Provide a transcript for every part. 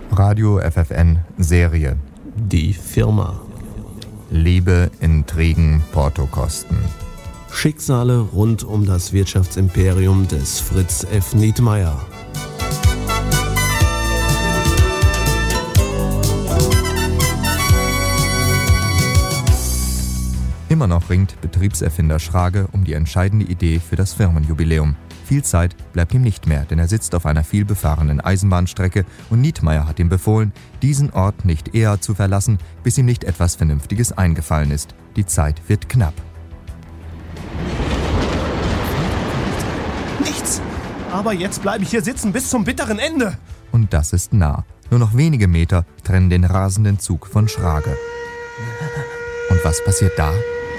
Radio FFN Serie. Die Firma. Liebe, Intrigen, Portokosten. Schicksale rund um das Wirtschaftsimperium des Fritz F. Nietmeyer. Immer noch ringt Betriebserfinder Schrage um die entscheidende Idee für das Firmenjubiläum. Viel Zeit bleibt ihm nicht mehr, denn er sitzt auf einer vielbefahrenen Eisenbahnstrecke und Nietmeyer hat ihm befohlen, diesen Ort nicht eher zu verlassen, bis ihm nicht etwas Vernünftiges eingefallen ist. Die Zeit wird knapp. Nichts! Aber jetzt bleibe ich hier sitzen bis zum bitteren Ende. Und das ist nah. Nur noch wenige Meter trennen den rasenden Zug von Schrage. Und was passiert da?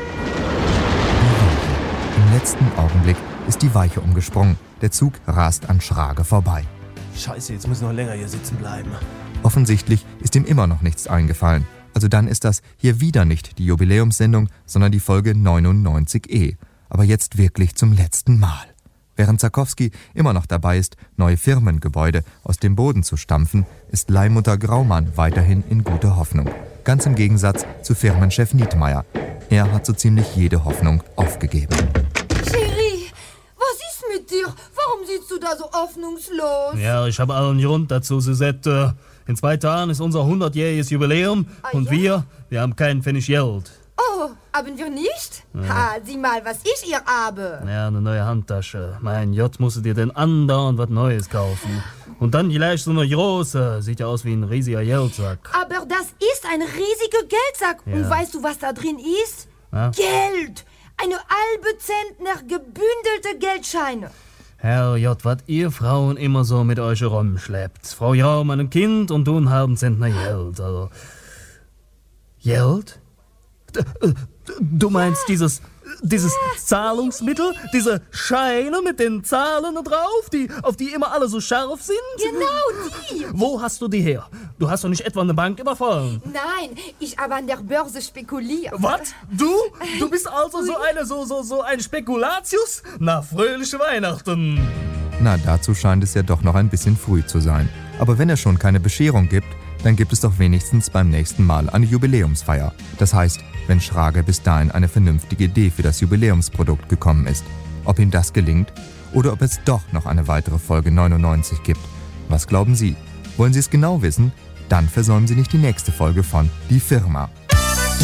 Im letzten Augenblick ist die Weiche umgesprungen. Der Zug rast an Schrage vorbei. Scheiße, jetzt muss ich noch länger hier sitzen bleiben. Offensichtlich ist ihm immer noch nichts eingefallen. Also dann ist das hier wieder nicht die Jubiläumssendung, sondern die Folge 99E. Aber jetzt wirklich zum letzten Mal. Während Zakowski immer noch dabei ist, neue Firmengebäude aus dem Boden zu stampfen, ist Leihmutter Graumann weiterhin in guter Hoffnung. Ganz im Gegensatz zu Firmenchef Nietmeyer. Er hat so ziemlich jede Hoffnung aufgegeben. Chérie, was ist mit dir? Warum siehst du da so hoffnungslos? Ja, ich habe allen Grund dazu, Suzette. In 2 Tagen ist unser 100-jähriges Jubiläum und ja? wir haben keinen Pfennig Geld. Oh, haben wir nicht? Ja. Ha, sieh mal, was ich ihr habe. Ja, eine neue Handtasche. Mein J, musst du dir denn andauernd was Neues kaufen. Und dann vielleicht so eine große. Sieht ja aus wie ein riesiger Geldsack. Aber das ist ein riesiger Geldsack. Ja. Und weißt du, was da drin ist? Ja? Geld! Eine halbe Zentner gebündelte Geldscheine. Herr J, was ihr Frauen immer so mit euch rumschleppt. Frau J, ein Kind und du einen halben Zentner Geld. Also. Geld? Du meinst dieses Zahlungsmittel, diese Scheine mit den Zahlen drauf, auf die immer alle so scharf sind? Genau, die! Wo hast du die her? Du hast doch nicht etwa eine Bank überfallen? Nein, ich habe an der Börse spekuliert. Was? Du bist also so ein Spekulatius? Na, fröhliche Weihnachten! Na, dazu scheint es ja doch noch ein bisschen früh zu sein. Aber wenn es schon keine Bescherung gibt, dann gibt es doch wenigstens beim nächsten Mal eine Jubiläumsfeier. Das heißt, wenn Schrage bis dahin eine vernünftige Idee für das Jubiläumsprodukt gekommen ist. Ob ihm das gelingt oder ob es doch noch eine weitere Folge 99 gibt. Was glauben Sie? Wollen Sie es genau wissen? Dann versäumen Sie nicht die nächste Folge von Die Firma.